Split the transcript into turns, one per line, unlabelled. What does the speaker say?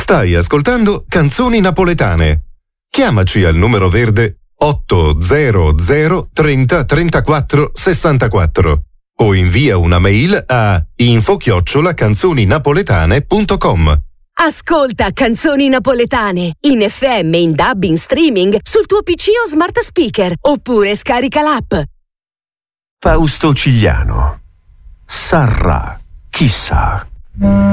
Stai ascoltando Canzoni Napoletane. Chiamaci al numero verde 800 30 34 64 o invia una mail a info@canzoninapoletane.com.
Ascolta Canzoni Napoletane in FM, in DAB, in streaming sul tuo PC o smart speaker oppure scarica l'app.
Fausto Cigliano. Sarà, chissà.